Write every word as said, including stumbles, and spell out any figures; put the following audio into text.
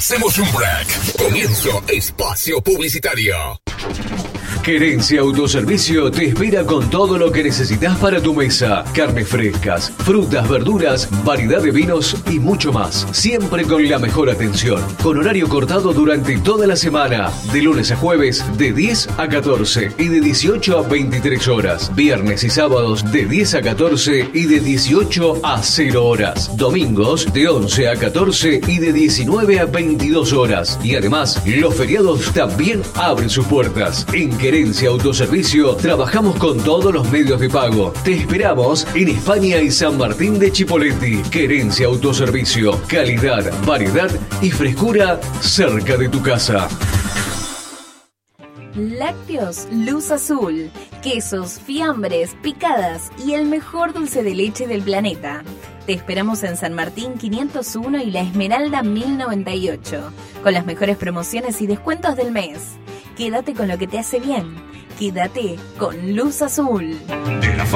Hacemos un break. Comienzo espacio publicitario. Querencia Autoservicio te espera con todo lo que necesitas para tu mesa. Carnes frescas, frutas, verduras, variedad de vinos y mucho más. Siempre con la mejor atención. Con horario cortado durante toda la semana. De lunes a jueves de diez a catorce y de dieciocho a veintitrés horas. Viernes y sábados de diez a catorce y de dieciocho a cero horas. Domingos de once a catorce y de diecinueve a veintidós horas. Y además, los feriados también abren sus puertas. En Querencia Autoservicio trabajamos con todos los medios de pago. Te esperamos en España y San Martín de Chipoleti. Querencia Autoservicio. Calidad, variedad y frescura cerca de tu casa. Lácteos Luz Azul. Quesos, fiambres, picadas y el mejor dulce de leche del planeta. Te esperamos en San Martín quinientos uno y La Esmeralda mil noventa y ocho. Con las mejores promociones y descuentos del mes. Quédate con lo que te hace bien. Quédate con Luz Azul.